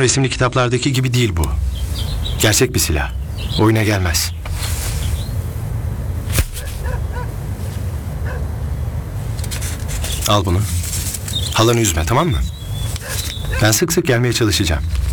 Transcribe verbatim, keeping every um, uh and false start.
resimli kitaplardaki gibi değil bu. Gerçek bir silah. Oyuna gelmez. Al bunu. Halanı üzme, tamam mı? Ben sık sık gelmeye çalışacağım.